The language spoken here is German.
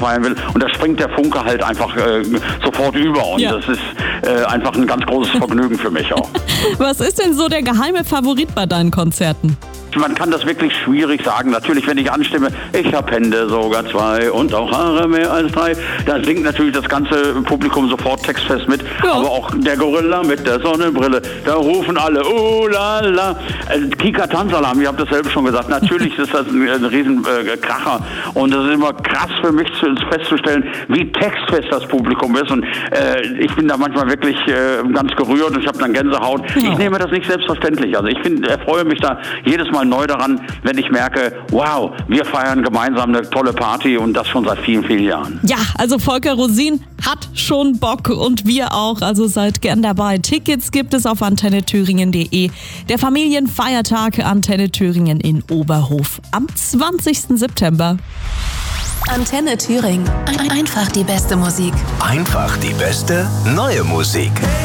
feiern will. Und da springt der Funke halt einfach sofort über. Und das ist einfach ein ganz großes Vergnügen für mich auch. Was ist denn so der geheime Favorit bei deinen Konzerten? Man kann das wirklich schwierig sagen. Natürlich, wenn ich anstimme, ich hab Hände sogar 2 und auch Haare mehr als 3, da singt natürlich das ganze Publikum sofort textfest mit. Ja. Aber auch der Gorilla mit der Sonnenbrille, da rufen alle, oh la la. Kika Tanzalam, ihr habt das selbst schon gesagt, natürlich ist das ein riesen Kracher. Und das ist immer krass für mich festzustellen, wie textfest das Publikum ist. Und ich bin da manchmal wirklich ganz gerührt und ich habe dann Gänsehaut. Ja. Ich nehme das nicht selbstverständlich. Also ich erfreue mich da jedes Mal neu daran, wenn ich merke, wow, wir feiern gemeinsam eine tolle Party und das schon seit vielen, vielen Jahren. Ja, also Volker Rosin hat schon Bock und wir auch, also seid gern dabei. Tickets gibt es auf antennethüringen.de. Der Familienfeiertag Antenne Thüringen in Oberhof am 20. September. Antenne Thüringen. Einfach die beste Musik. Einfach die beste neue Musik.